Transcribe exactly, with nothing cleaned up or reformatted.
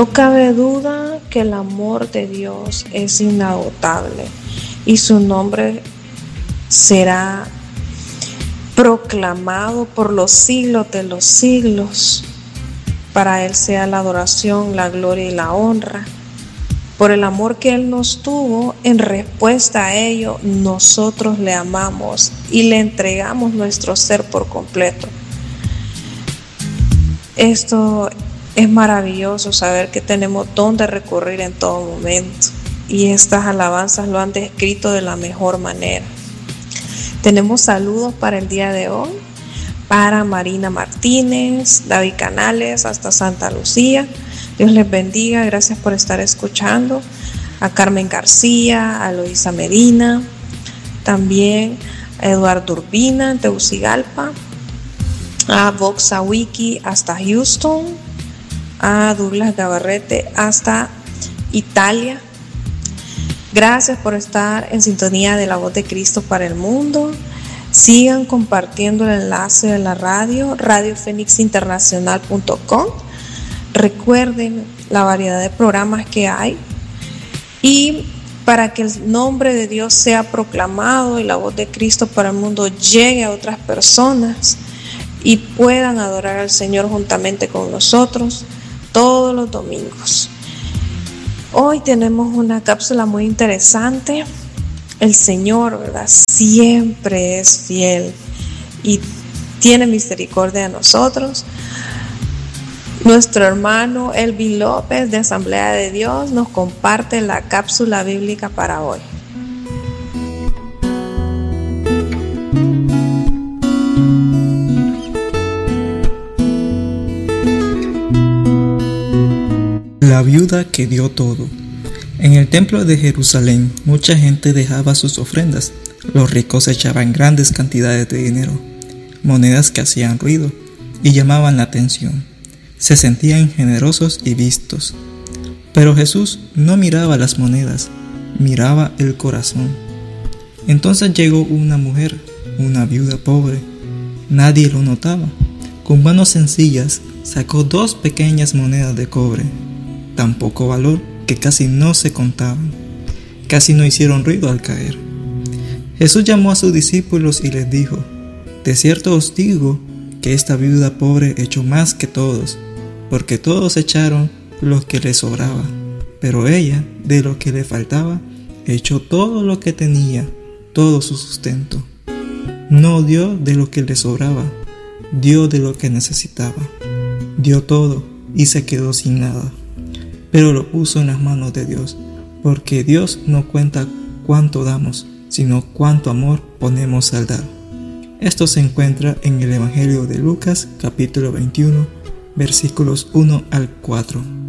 No cabe duda que el amor de Dios es inagotable y su nombre será proclamado por los siglos de los siglos. Para Él sea la adoración, la gloria y la honra. Por el amor que Él nos tuvo, en respuesta a ello, nosotros le amamos y le entregamos nuestro ser por completo. Esto es maravilloso, saber que tenemos donde recurrir en todo momento, y estas alabanzas lo han descrito de la mejor manera. Tenemos saludos para el día de hoy, para Marina Martínez, David Canales, hasta Santa Lucía. Dios les bendiga, gracias por estar escuchando. A Carmen García, a Loisa Medina, también a Eduardo Urbina en Tegucigalpa, a Voxa Wiki hasta Houston, a Douglas Gabarrete hasta Italia. Gracias por estar en sintonía de la voz de Cristo para el mundo. Sigan compartiendo el enlace de la radio, radio fénix internacional punto com. Recuerden la variedad de programas que hay, y para que el nombre de Dios sea proclamado y la voz de Cristo para el mundo llegue a otras personas y puedan adorar al Señor juntamente con nosotros todos los domingos. Hoy tenemos una cápsula muy interesante. El Señor, ¿verdad?, siempre es fiel y tiene misericordia de nosotros. Nuestro hermano Elvin López de Asamblea de Dios nos comparte la cápsula bíblica para hoy. La viuda que dio todo. En el templo de Jerusalén, mucha gente dejaba sus ofrendas. Los ricos echaban grandes cantidades de dinero, monedas que hacían ruido y llamaban la atención. Se sentían generosos y vistos. Pero Jesús no miraba las monedas, miraba el corazón. Entonces llegó una mujer, una viuda pobre. Nadie lo notaba. Con manos sencillas sacó dos pequeñas monedas de cobre, tan poco valor que casi no se contaban. Casi no hicieron ruido al caer. Jesús llamó a sus discípulos y les dijo: de cierto os digo que esta viuda pobre echó más que todos, porque todos echaron lo que le sobraba, pero ella, de lo que le faltaba, echó todo lo que tenía, todo su sustento. No dio de lo que le sobraba, dio de lo que necesitaba. Dio todo y se quedó sin nada, pero lo puso en las manos de Dios, porque Dios no cuenta cuánto damos, sino cuánto amor ponemos al dar. Esto se encuentra en el Evangelio de Lucas, capítulo veintiuno, versículos uno al cuatro.